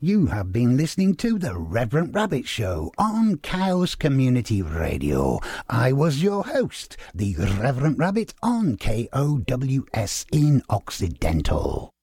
You have been listening to The Reverend Rabbit Show on Chaos Community Radio. I was your host, the Reverend Rabbit on KOWS in Occidental.